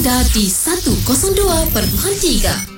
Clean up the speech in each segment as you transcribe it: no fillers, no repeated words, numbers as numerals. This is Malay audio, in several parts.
anda di 102.3.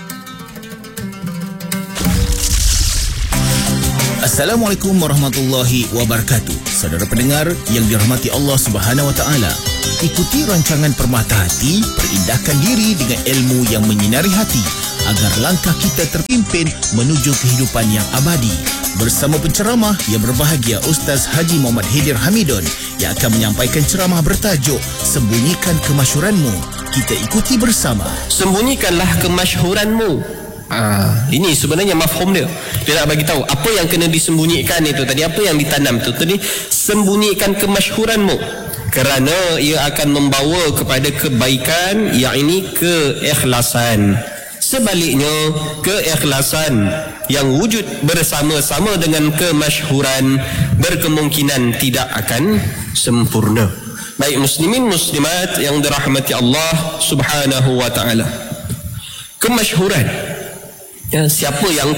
Assalamualaikum warahmatullahi wabarakatuh. Saudara pendengar yang dirahmati Allah Subhanahu wa taala, ikuti rancangan Permata Hati, perindahkan diri dengan ilmu yang menyinari hati agar langkah kita terpimpin menuju kehidupan yang abadi. Bersama penceramah yang berbahagia Ustaz Haji Muhammad Hidir Hamidon yang akan menyampaikan ceramah bertajuk Sembunyikan Kemasyhuranmu. Kita ikuti bersama. Sembunyikanlah kemasyhuranmu. Ini sebenarnya mafhum dia. Dia nak bagi tahu apa yang kena disembunyikan itu tadi, apa yang ditanam itu tadi. Sembunyikan kemasyhuranmu kerana ia akan membawa kepada kebaikan, yakni keikhlasan. Sebaliknya, keikhlasan yang wujud bersama-sama dengan kemasyhuran berkemungkinan tidak akan sempurna. Baik muslimin muslimat yang dirahmati Allah Subhanahu wa taala. Kemasyhuran, siapa yang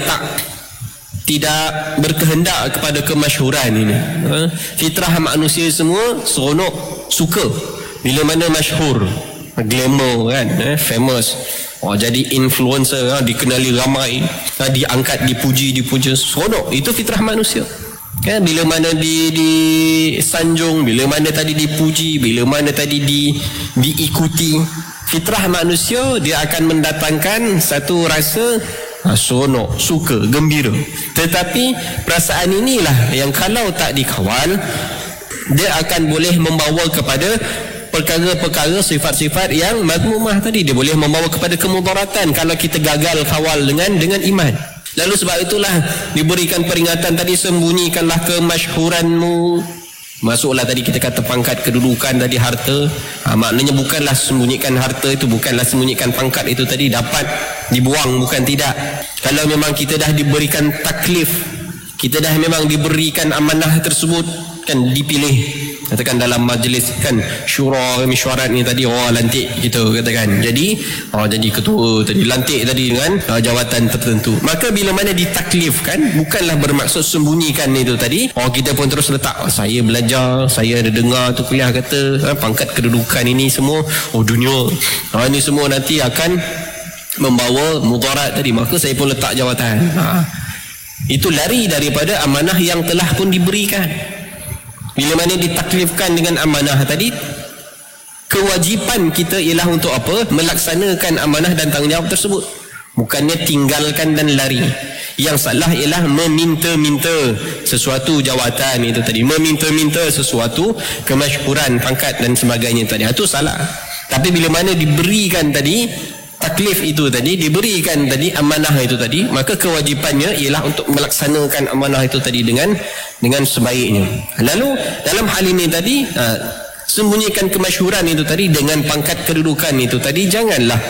tidak berkehendak kepada kemasyhuran ini? Fitrah manusia semua seronok, suka bila mana masyhur, glamour kan, famous, jadi influencer, dikenali ramai, diangkat, dipuja, seronok. Itu fitrah manusia. Bila mana disanjung, bila mana tadi dipuji, bila mana tadi diikuti, fitrah manusia dia akan mendatangkan satu rasa seronok, suka, gembira. Tetapi perasaan inilah yang kalau tak dikawal, dia akan boleh membawa kepada perkara-perkara, sifat-sifat yang mazmumah tadi. Dia boleh membawa kepada kemudaratan kalau kita gagal kawal dengan iman. Lalu sebab itulah diberikan peringatan tadi, sembunyikanlah kemasyhuranmu. Masuklah tadi kita kata pangkat, kedudukan tadi, harta. Maknanya bukanlah sembunyikan harta itu, bukanlah sembunyikan pangkat itu tadi dapat dibuang, bukan, tidak. Kalau memang kita dah diberikan taklif, kita dah memang diberikan amanah tersebut, kan dipilih, katakan dalam majlis kan syura mesyuarat ni tadi, lantik gitu katakan, jadi ketua tadi, lantik tadi dengan jawatan tertentu. Maka bila mana ditaklifkan, bukanlah bermaksud sembunyikan itu tadi. Kita pun terus letak, saya belajar, saya ada dengar tu kuliah kata pangkat kedudukan ini semua dunia, ini semua nanti akan membawa mudarat tadi, maka saya pun letak jawatan. Itu lari daripada amanah yang telah pun diberikan. Bila mana ditaklifkan dengan amanah tadi, kewajipan kita ialah untuk apa? Melaksanakan amanah dan tanggungjawab tersebut, bukannya tinggalkan dan lari. Yang salah ialah meminta-minta sesuatu jawatan itu tadi, meminta-minta sesuatu kemasyhuran, pangkat dan sebagainya tadi. Itu salah. Tapi bila mana diberikan tadi taklif itu tadi, diberikan tadi amanah itu tadi, maka kewajipannya ialah untuk melaksanakan amanah itu tadi dengan sebaiknya. Lalu dalam hal ini tadi, sembunyikan kemasyhuran itu tadi dengan pangkat kedudukan itu tadi, janganlah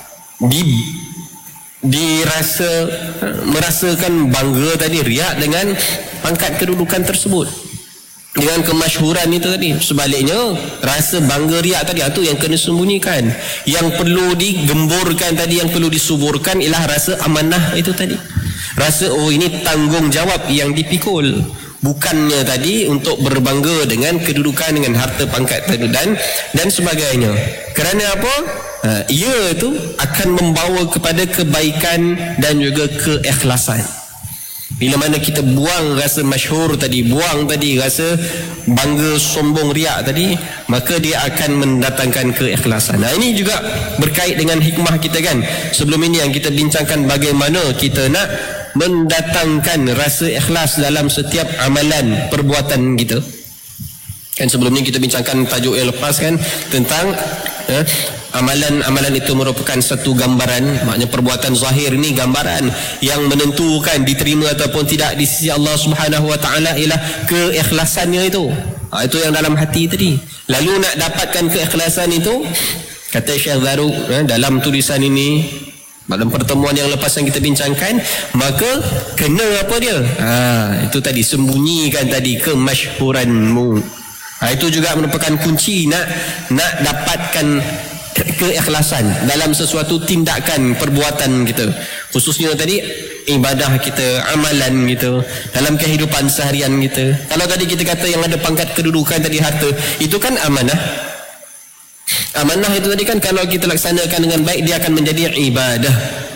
merasakan bangga tadi, riak dengan pangkat kedudukan tersebut, dengan kemasyhuran itu tadi. Sebaliknya, rasa bangga riak tadi itu yang kena sembunyikan. Yang perlu digemburkan tadi, yang perlu disuburkan ialah rasa amanah itu tadi, rasa ini tanggungjawab yang dipikul, bukannya tadi untuk berbangga dengan kedudukan, dengan harta pangkat tadi dan sebagainya. Kerana apa? Ia itu akan membawa kepada kebaikan dan juga keikhlasan. Bila mana kita buang rasa masyhur tadi, buang tadi rasa bangga, sombong, riak tadi, maka dia akan mendatangkan keikhlasan. Ini juga berkait dengan hikmah kita kan. Sebelum ini yang kita bincangkan bagaimana kita nak mendatangkan rasa ikhlas dalam setiap amalan perbuatan kita. Kan sebelum ni kita bincangkan tajuk yang lepas kan tentang amalan itu merupakan satu gambaran. Maknanya perbuatan zahir ini gambaran yang menentukan diterima ataupun tidak di sisi Allah Subhanahu wa taala ialah keikhlasannya itu. Itu yang dalam hati tadi. Lalu nak dapatkan keikhlasan itu, kata Syekh Zaruk dalam tulisan ini, dalam pertemuan yang lepas yang kita bincangkan, maka kena apa dia? Itu tadi, sembunyikan tadi kemasyhuranmu. Itu juga merupakan kunci nak dapatkan keikhlasan dalam sesuatu tindakan perbuatan kita, khususnya tadi ibadah kita, amalan kita, dalam kehidupan seharian kita. Kalau tadi kita kata yang ada pangkat kedudukan tadi, harta, itu kan amanah. Amanah itu tadi kan kalau kita laksanakan dengan baik dia akan menjadi ibadah.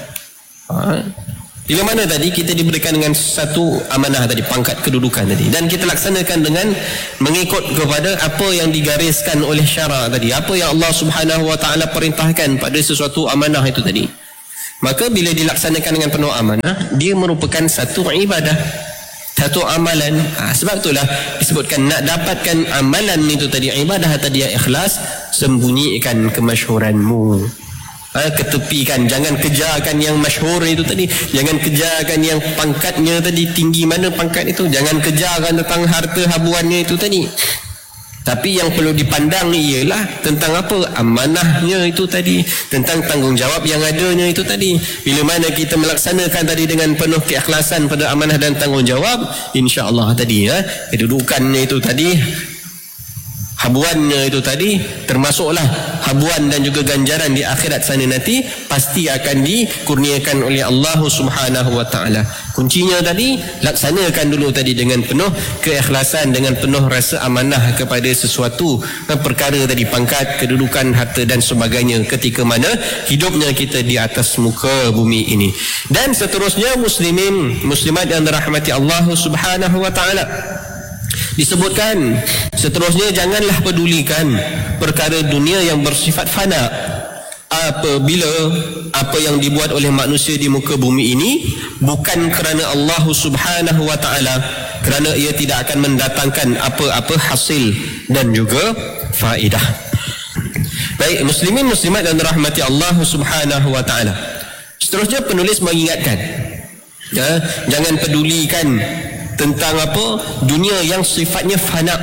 Bila mana tadi kita diberikan dengan satu amanah tadi, pangkat kedudukan tadi, dan kita laksanakan dengan mengikut kepada apa yang digariskan oleh syarak tadi, apa yang Allah Subhanahu wa taala perintahkan pada sesuatu amanah itu tadi, maka bila dilaksanakan dengan penuh amanah, dia merupakan satu ibadah, satu amalan. Sebab itulah disebutkan nak dapatkan amalan itu tadi, ibadah tadi yang ikhlas, sembunyikan kemasyhuranmu. Ketepikan, jangan kejarkan yang masyhur itu tadi, jangan kejarkan yang pangkatnya tadi, tinggi mana pangkat itu, jangan kejarkan tentang harta habuannya itu tadi. Tapi yang perlu dipandang ialah tentang apa? Amanahnya itu tadi, tentang tanggungjawab yang adanya itu tadi. Bila mana kita melaksanakan tadi dengan penuh keikhlasan pada amanah dan tanggungjawab, insya-Allah tadi kedudukannya itu tadi, habuannya itu tadi, termasuklah habuan dan juga ganjaran di akhirat sana nanti, pasti akan dikurniakan oleh Allah Subhanahu wa taala. Kuncinya tadi, laksanakan dulu tadi dengan penuh keikhlasan, dengan penuh rasa amanah kepada sesuatu perkara tadi, pangkat, kedudukan, harta dan sebagainya, ketika mana hidupnya kita di atas muka bumi ini. Dan seterusnya, muslimin muslimat yang dirahmati Allah Subhanahu wa taala, disebutkan seterusnya, janganlah pedulikan perkara dunia yang bersifat fana. Apabila apa yang dibuat oleh manusia di muka bumi ini bukan kerana Allah Subhanahu wa taala, kerana ia tidak akan mendatangkan apa-apa hasil dan juga faedah. Baik, muslimin muslimat dan rahmati Allah Subhanahu wa taala, seterusnya penulis mengingatkan, jangan pedulikan tentang apa dunia yang sifatnya fana.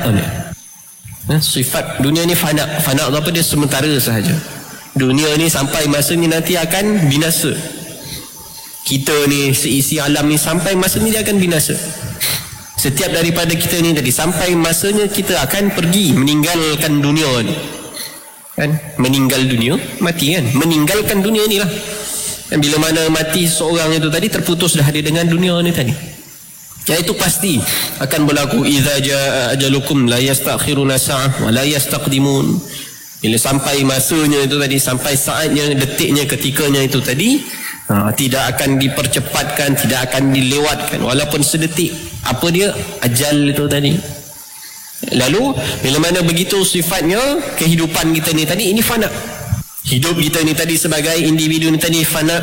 Sifat dunia ni fana. Fana apa? Dia sementara sahaja. Dunia ni sampai masanya nanti akan binasa. Kita ni, seisi alam ni, sampai masanya dia akan binasa. Setiap daripada kita ni tadi, sampai masanya kita akan pergi, meninggalkan dunia ni kan? Meninggal dunia, mati kan? Meninggalkan dunia ni lah. Dan bila mana mati seorang itu tadi, terputus dah dia dengan dunia ni tadi. Itu pasti akan berlaku. Idza jaa ajalukum la yastakhiruna sa'ah wa la yastaqdimun. Bila sampai masanya itu tadi, sampai saatnya, detiknya, ketikanya itu tadi, tidak akan dipercepatkan, tidak akan dilewatkan walaupun sedetik. Apa dia? Ajal itu tadi. Lalu bila mana begitu sifatnya, kehidupan kita ni tadi, ini fana. Hidup kita ni tadi sebagai individu ni tadi fana.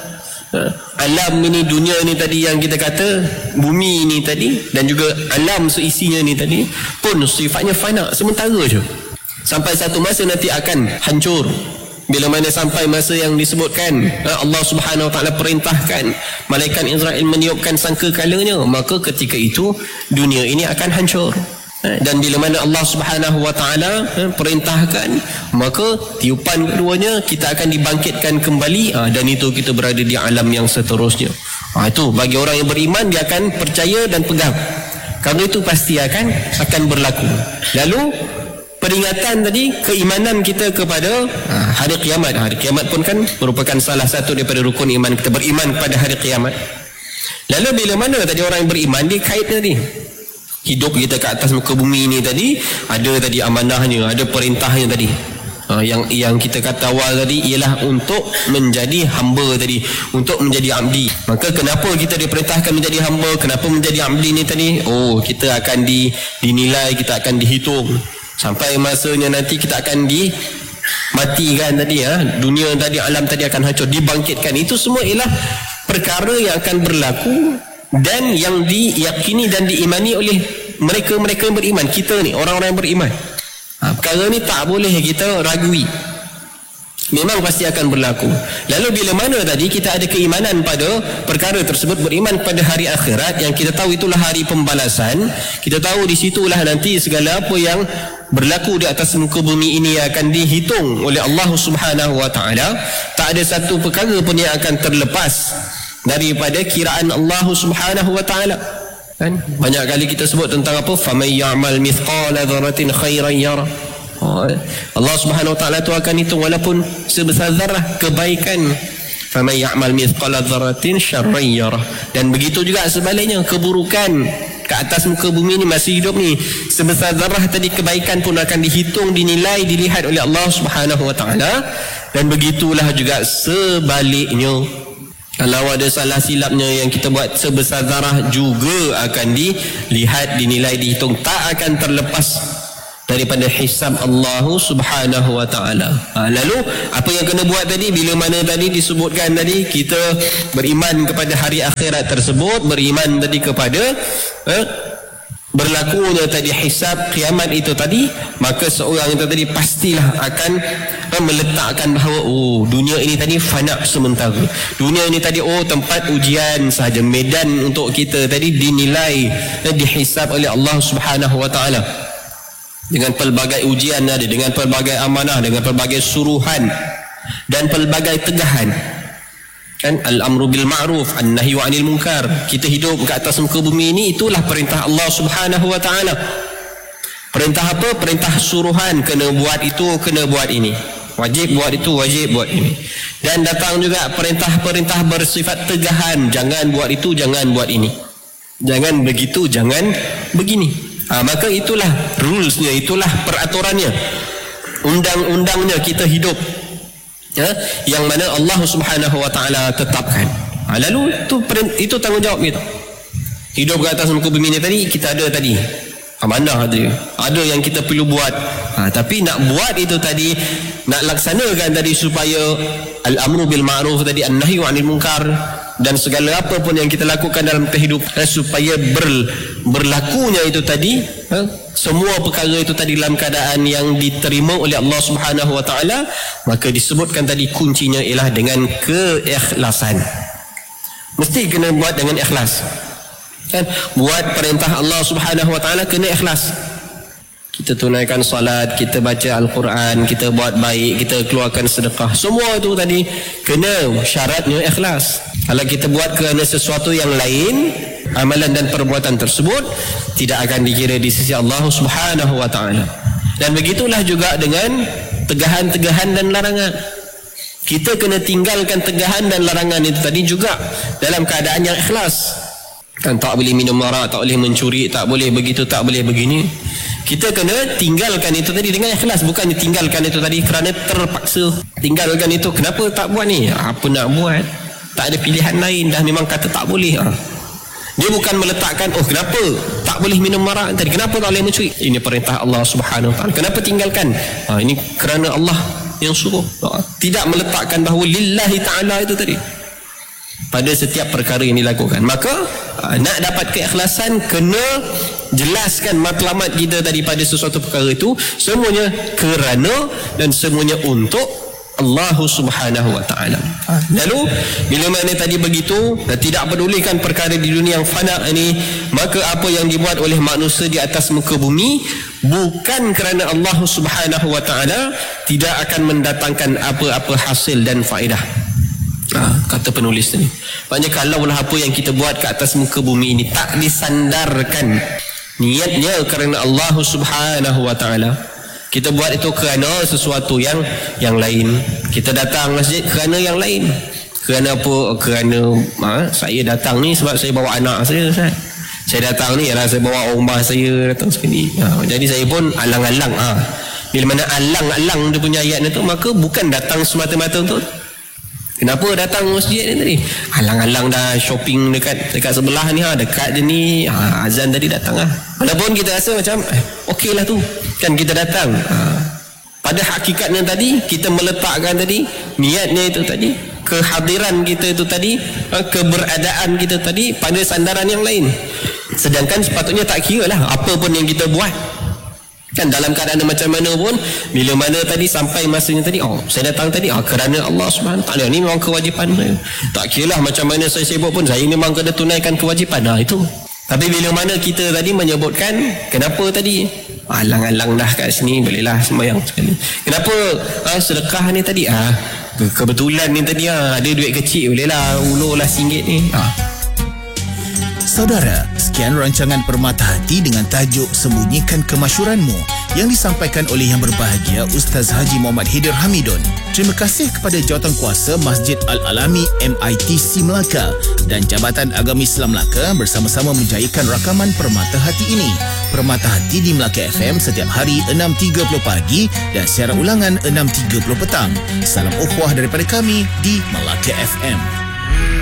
Alam ini, dunia ni tadi yang kita kata, bumi ini tadi, dan juga alam seisinya ni tadi pun sifatnya fana, sementara je. Sampai satu masa nanti akan hancur. Bila mana sampai masa yang disebutkan, Allah Subhanahu wa taala perintahkan malaikat Israel meniupkan sangkakalanya, maka ketika itu dunia ini akan hancur. Dan bila mana Allah Subhanahu wa taala perintahkan, maka tiupan keduanya kita akan dibangkitkan kembali, dan itu kita berada di alam yang seterusnya. Itu bagi orang yang beriman, dia akan percaya dan pegang, kerana itu pasti akan berlaku. Lalu peringatan tadi, keimanan kita kepada hari kiamat. Hari kiamat pun kan merupakan salah satu daripada rukun iman kita, beriman kepada hari kiamat. Lalu bila mana tadi orang yang beriman, dia kait tadi hidup kita ke atas muka bumi ini tadi, ada tadi amanahnya, ada perintahnya tadi. Yang kita kata awal tadi ialah untuk menjadi hamba tadi, untuk menjadi abdi. Maka kenapa kita diperintahkan menjadi hamba, kenapa menjadi abdi ni tadi? Kita akan dinilai, kita akan dihitung. Sampai masanya nanti kita akan dimatikan tadi, dunia tadi, alam tadi akan hancur, dibangkitkan. Itu semua ialah perkara yang akan berlaku dan yang diyakini dan diimani oleh mereka-mereka yang beriman. Kita ni, orang-orang yang beriman, perkara ni tak boleh kita ragui, memang pasti akan berlaku. Lalu bila mana tadi kita ada keimanan pada perkara tersebut, beriman pada hari akhirat, yang kita tahu itulah hari pembalasan, kita tahu di situlah nanti segala apa yang berlaku di atas muka bumi ini akan dihitung oleh Allah Subhanahu wa taala. Tak ada satu perkara pun yang akan terlepas daripada kiraan Allah Subhanahu wa taala. Kan banyak kali kita sebut tentang apa, faman ya'mal mithqala dzarratin khairan yara. Allah Subhanahu wa taala tu akan hitung walaupun sebesar zarah kebaikan. Faman ya'mal mithqala dzarratin syarran yara. Dan begitu juga sebaliknya, keburukan atas muka bumi ni masih hidup ni, sebesar zarah tadi kebaikan pun akan dihitung, dinilai, dilihat oleh Allah Subhanahu wa taala. Dan begitulah juga sebaliknya, kalau ada salah silapnya yang kita buat sebesar zarah juga akan dilihat, dinilai, dihitung, tak akan terlepas daripada hisab Allah Subhanahu wa taala. Lalu apa yang kena buat tadi, bila mana tadi disebutkan tadi, kita beriman kepada hari akhirat tersebut, beriman tadi kepada berlakunya tadi hisab kiamat itu tadi, maka seorang itu tadi pastilah akan meletakkan bahawa dunia ini tadi fana sementara. Dunia ini tadi tempat ujian sahaja, medan untuk kita tadi dinilai dan dihisab oleh Allah Subhanahu wa taala. Dengan pelbagai ujian ada, dengan pelbagai amanah, dengan pelbagai suruhan dan pelbagai tegahan. Kan, al-amru bil ma'ruf, an-nahyu 'anil munkar. Kita hidup ke atas muka bumi ini, itulah perintah Allah Subhanahu wa taala. Perintah apa? Perintah suruhan, kena buat itu, kena buat ini. Wajib buat itu, wajib buat ini. Dan datang juga perintah-perintah bersifat tegahan, jangan buat itu, jangan buat ini. Jangan begitu, jangan begini. Maka itulah rulesnya, itulah peraturannya, undang-undangnya kita hidup, yang mana Allah Subhanahu wa taala tetapkan. Lalu itu tanggungjawab kita. Hidup ke atas muka bumi ni tadi, kita ada tadi amanah, ada yang kita perlu buat. Tapi nak buat itu tadi, nak laksanakan tadi supaya al-amru bil ma'ruf tadi, an-nahyu 'anil munkar, dan segala apa pun yang kita lakukan dalam kehidupan supaya berlakunya itu tadi, semua perkara itu tadi dalam keadaan yang diterima oleh Allah Subhanahu wa taala, maka disebutkan tadi kuncinya ialah dengan keikhlasan. Mesti kena buat dengan ikhlas. Kan, buat perintah Allah Subhanahu wa taala kena ikhlas. Kita tunaikan salat, kita baca Al-Quran, kita buat baik, kita keluarkan sedekah, semua itu tadi kena syaratnya ikhlas. Kalau kita buat kerana sesuatu yang lain, amalan dan perbuatan tersebut tidak akan dikira di sisi Allah Subhanahu wa taala. Dan begitulah juga dengan tegahan-tegahan dan larangan. Kita kena tinggalkan tegahan dan larangan itu tadi juga dalam keadaan yang ikhlas. Kan, tak boleh minum arak, tak boleh mencuri, tak boleh begitu, tak boleh begini. Kita kena tinggalkan itu tadi dengan ikhlas, bukan tinggalkan itu tadi kerana terpaksa. Tinggalkan itu, kenapa tak buat ni? Apa nak buat? Tak ada pilihan lain, dah memang kata tak boleh. Dia bukan meletakkan, kenapa tak boleh minum arak tadi, kenapa tak boleh mencuri? Ini perintah Allah Subhanahu wa taala. Kenapa tinggalkan? Ini kerana Allah yang suruh. Tidak meletakkan bahawa lillahi ta'ala itu tadi pada setiap perkara yang dilakukan. Maka nak dapat keikhlasan, kena jelaskan matlamat kita tadi pada sesuatu perkara itu, semuanya kerana dan semuanya untuk Allah Subhanahu wa taala. Lalu bila mana tadi begitu, tidak pedulikan perkara di dunia yang fana ini, maka apa yang dibuat oleh manusia di atas muka bumi bukan kerana Allah Subhanahu wa taala, tidak akan mendatangkan apa-apa hasil dan faedah. Kata penulis tadi, maknanya kalaulah apa yang kita buat ke atas muka bumi ini tak disandarkan niatnya kerana Allah Subhanahu wa taala, kita buat itu kerana sesuatu yang lain. Kita datang masjid kerana yang lain. Kerana apa? Kerana saya datang ni sebab saya bawa anak saya, Ustaz. Saya datang ni ialah saya bawa rumah saya datang sekali. Jadi saya pun alang-alang. Bila mana alang-alang dia punya ayat itu, maka bukan datang semata-mata untuk kenapa datang masjid ni tadi? Alang-alang dah shopping dekat sebelah ni, dekat je ni, azan tadi datang Walaupun kita rasa macam okey lah tu, kan kita datang. Pada hakikatnya tadi kita meletakkan tadi niatnya itu tadi, kehadiran kita itu tadi, keberadaan kita tadi pada sandaran yang lain. Sedangkan sepatutnya tak kira lah apa pun yang kita buat. Kan dalam keadaan macam mana pun, bila mana tadi sampai masanya tadi, saya datang tadi kerana Allah Subhanahu wa taala, ni memang kewajipan saya. Tak kiralah macam mana saya sibuk pun, saya memang kena tunaikan kewajipan. Itu. Tapi bila mana kita tadi menyebutkan kenapa tadi alang-alang dah kat sini, bolehlah sembahyang sekali. Kenapa sedekah ni tadi kebetulan ni tadi ada duit kecil, bolehlah ulurlah RM1 ni. Saudara, sekian rancangan Permata Hati dengan tajuk Sembunyikan Kemasyhuranmu yang disampaikan oleh yang berbahagia Ustaz Haji Muhammad Hidir Hamidon. Terima kasih kepada Jawatankuasa Masjid Al-Alami MITC Melaka dan Jabatan Agama Islam Melaka bersama-sama menjayakan rakaman Permata Hati ini. Permata Hati di Melaka FM setiap hari 6.30 pagi dan siaran ulangan 6.30 petang. Salam ukhuwah daripada kami di Melaka FM.